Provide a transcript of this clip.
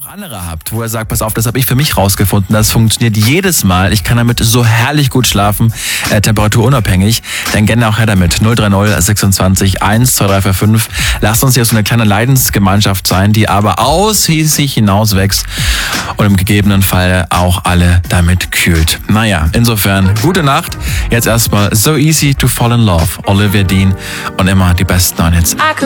andere habt, wo ihr sagt, pass auf, das habe ich für mich rausgefunden, das funktioniert jedes Mal, ich kann damit so herrlich gut schlafen, temperaturunabhängig, dann gerne auch her damit. 030 26 1 2 3 4 5. Lasst uns jetzt so eine kleine Leidensgemeinschaft sein, die aber aus sich hinaus wächst und im gegebenen Fall auch alle damit kühlt. Naja, insofern, gute Nacht. Jetzt erstmal So Easy to Fall in Love, Olivia Dean und immer die besten neuen Hits.